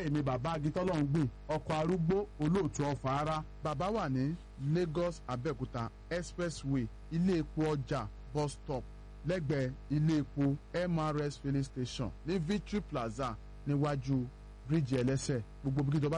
èmi bàbá agitọ́lọ́ngbìn ọkọ̀ arúgbó olóòtú ọ̀fà ara. bàbá wà ní Lagos Abẹ́òkúta expressway ilé epo ọjà bus stop lẹ́gbẹ̀ẹ́ ilé epo MRS filling station ní Victory Plaza níwájú bíríìjì ẹlẹ́sẹ̀ gbogbo bí kíjọba